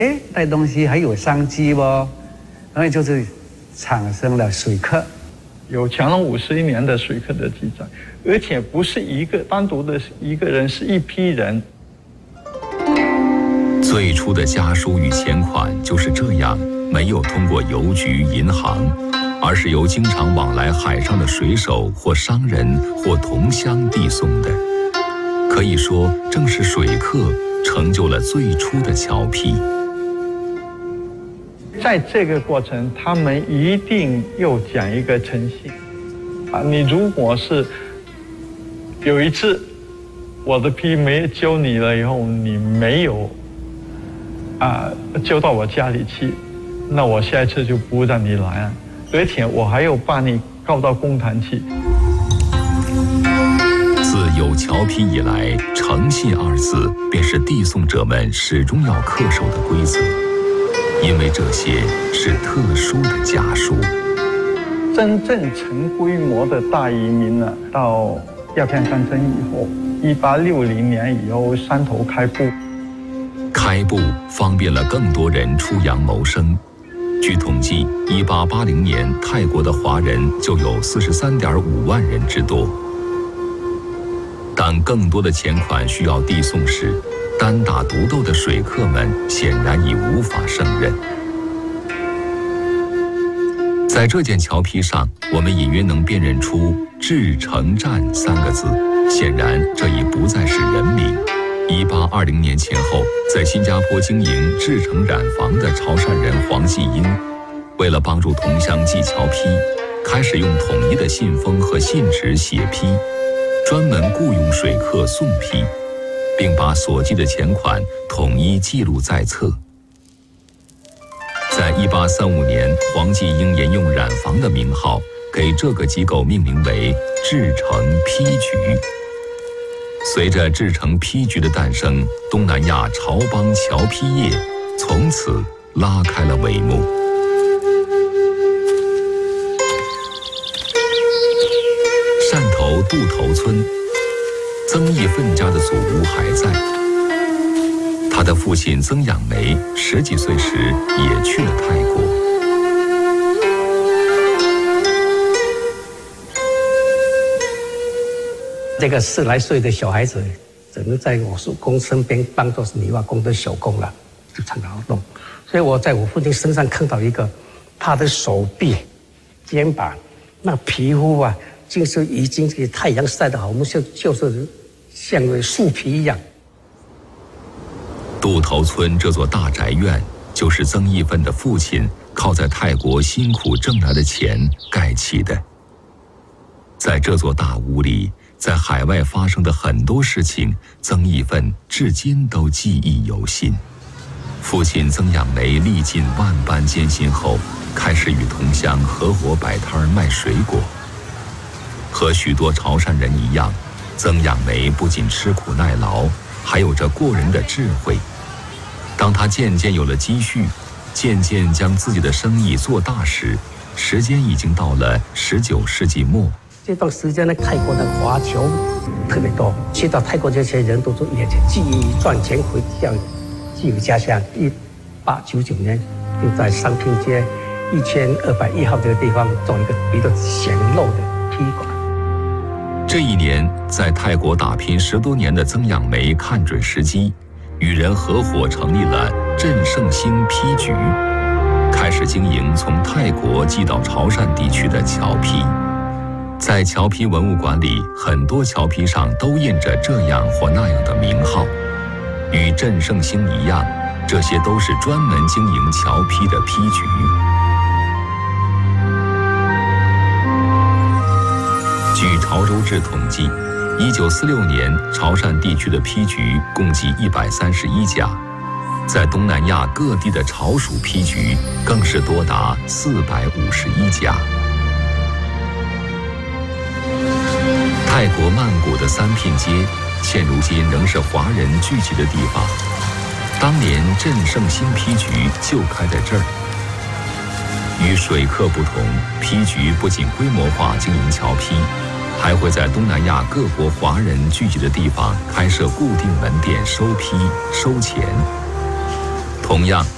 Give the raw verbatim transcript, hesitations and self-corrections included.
哎，带东西还有商机哦，然后就是产生了水客。 有乾隆五十一年的水客的记载，而且不是一个单独的一个人，是一批人。 最初的家书与钱款就是这样，没有通过邮局、银行，而是由经常往来海上的水手或商人或同乡递送的。可以说，正是水客成就了最初的侨批。 在这个过程，他们一定又讲一个诚信啊！你如果是有一次我的批没救你了以后，你没有啊救到我家里去，那我下一次就不让你来啊！而且我还要把你告到公堂去。 自有侨批以来，诚信二字便是递送者们始终要恪守的规则。因为这些是特殊的家书。 真正成规模的大移民呢，到鸦片战争以后，一八六零年以后，汕头开埠。 开埠方便了更多人出洋谋生。据统计，一八八零年泰国的华人就有四十三点五万人之多。当更多的钱款需要递送时，单打独斗的水客们显然已无法胜任。在这件侨批上，我们隐约能辨认出“至诚站”三个字，显然这已不再是人名。一八二零年前后，在新加坡经营至诚染坊的潮汕人黄继英，为了帮助同乡寄侨批，开始用统一的信封和信纸写批，专门雇佣水客送批，并把所寄的钱款统一记录在册。在一八三五年，黄继英沿用染坊的名号，给这个机构命名为至诚批局。随着至诚批局的诞生，东南亚潮邦侨批业从此拉开了帷幕。汕头渡头村，曾义奋家的祖屋还在。他的父亲曾养梅十几岁时也去了泰国。 这个十来岁的小孩子，只能在我叔公身边当做是泥瓦工的手工了，就常劳动。所以我在我父亲身上看到一个，他的手臂、肩膀，那皮肤啊，就是已经给太阳晒得好，我们就就是像树皮一样。 渡头村这座大宅院，就是曾义奋的父亲靠在泰国辛苦挣来的钱盖起的。在这座大屋里，在海外发生的很多事情，曾义奋至今都记忆犹新。父亲曾养梅历尽万般艰辛后，开始与同乡合伙摆摊卖水果。和许多潮汕人一样，曾养梅不仅吃苦耐劳，还有着过人的智慧。当他渐渐有了积蓄，渐渐将自己的生意做大时，时间已经到了十九世纪末。 这段时间呢，泰国的华侨特别多，去到泰国这些人都说也急于赚钱回家，寄回家乡。一八九九年，就在商品街一千二百一号这个地方做一个比较显露的批馆。 这一年，在泰国打拼十多年的曾养梅看准时机，与人合伙成立了镇盛兴批局，开始经营从泰国寄到潮汕地区的侨批。在侨批文物馆里，很多侨批上都印着这样或那样的名号。与镇盛兴一样，这些都是专门经营侨批的批局。据潮州志统计，一九四六年潮汕地区的批局共计一百三十一家，在东南亚各地的潮属批局更是多达四百五十一家。泰国曼谷的三聘街，现如今仍是华人聚集的地方。当年镇盛兴批局就开在这儿。与水客不同，批局不仅规模化经营侨批，还会在东南亚各国华人聚集的地方开设固定门店收批收钱。同样，